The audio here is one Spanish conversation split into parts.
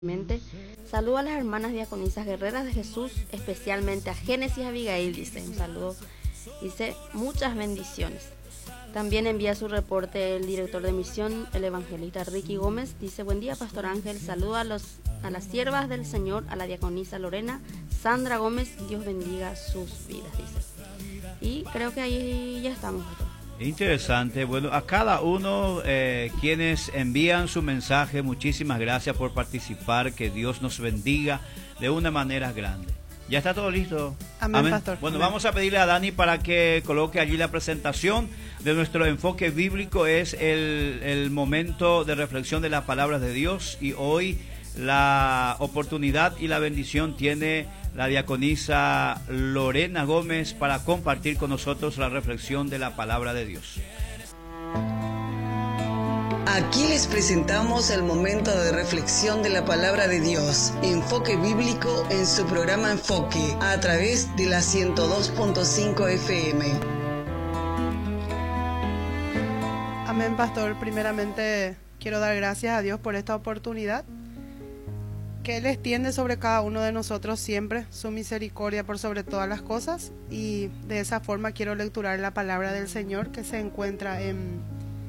Saludo a las hermanas diaconisas guerreras de Jesús, especialmente a Génesis Abigail, dice, un saludo, dice, muchas bendiciones. También envía su reporte el director de misión, el evangelista Ricky Gómez, dice, buen día Pastor Ángel, saludo a las siervas del Señor, a la diaconisa Lorena, Sandra Gómez, Dios bendiga sus vidas, dice. Y creo que ahí ya estamos, Pastor. Interesante. Bueno, a cada uno quienes envían su mensaje, muchísimas gracias por participar, que Dios nos bendiga de una manera grande. ¿Ya está todo listo? Amén, Pastor. Bueno, Amén. vamos a pedirle a Dani para que coloque allí la presentación de nuestro enfoque bíblico. Es el momento de reflexión de las palabras de Dios, y hoy la oportunidad y la bendición tiene la diaconisa Lorena Gómez para compartir con nosotros la reflexión de la palabra de Dios. Aquí les presentamos el momento de reflexión de la palabra de Dios, enfoque bíblico en su programa Enfoque, a través de la 102.5 FM. Amén, Pastor. Primeramente quiero dar gracias a Dios por esta oportunidad, que Él extiende sobre cada uno de nosotros siempre su misericordia por sobre todas las cosas, y de esa forma quiero lecturar la palabra del Señor que se encuentra en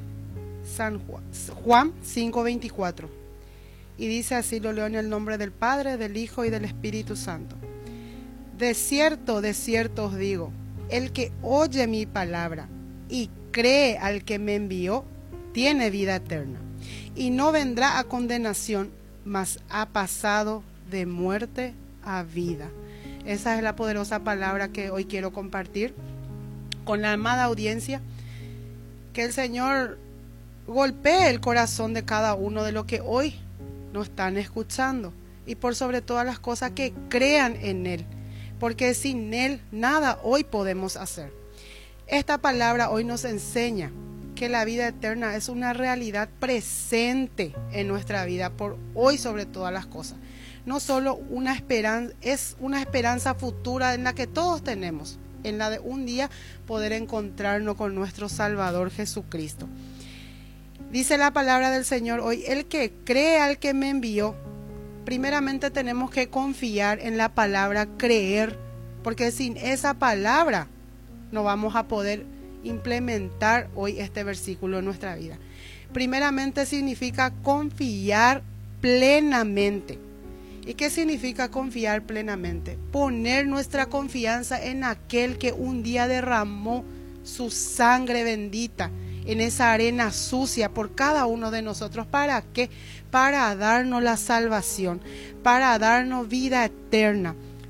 Juan 5:24, y dice así, lo leo en el nombre del Padre, del Hijo y del Espíritu Santo. De cierto os digo, el que oye mi palabra y cree al que me envió, tiene vida eterna, y no vendrá a condenación, mas ha pasado de muerte a vida. Esa es la poderosa palabra que hoy quiero compartir con la amada audiencia. Que el Señor golpee el corazón de cada uno de los que hoy nos están escuchando, y por sobre todas las cosas que crean en Él, porque sin Él nada hoy podemos hacer. Esta palabra hoy nos enseña que la vida eterna es una realidad presente en nuestra vida por hoy sobre todas las cosas. No solo una esperanza, es una esperanza futura en la que todos tenemos, en la de un día poder encontrarnos con nuestro Salvador Jesucristo. Dice la palabra del Señor hoy, el que cree al que me envió. Primeramente tenemos que confiar en la palabra creer, porque sin esa palabra no vamos a poder implementar hoy este versículo en nuestra vida. Primeramente significa confiar plenamente. ¿Y qué significa confiar plenamente? Poner nuestra confianza en aquel que un día derramó su sangre bendita en esa arena sucia por cada uno de nosotros. ¿Para qué? Para darnos la salvación, para darnos vida eterna.